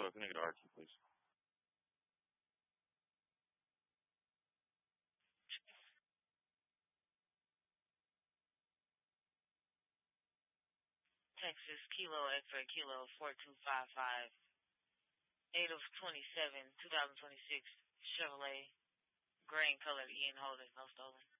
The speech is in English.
Can I get Archie, please? Texas, Kilo X-ray, Kilo 4255, 8 of 27, 2026, Chevrolet, grain colored Ian Holden, no stolen.